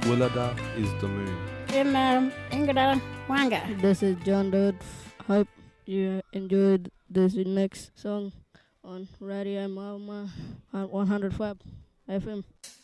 Wulada is the moon. In Ingada Wanga. This is John Dodd. Hope you enjoyed this next song on Radio Malma at 105 FM.